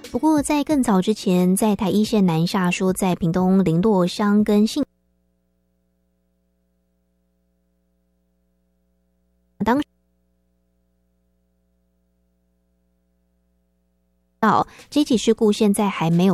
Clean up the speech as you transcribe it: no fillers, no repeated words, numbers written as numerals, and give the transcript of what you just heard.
不过在更早之前，在台一线南下说在屏东林落乡跟信当这起事故现在还没有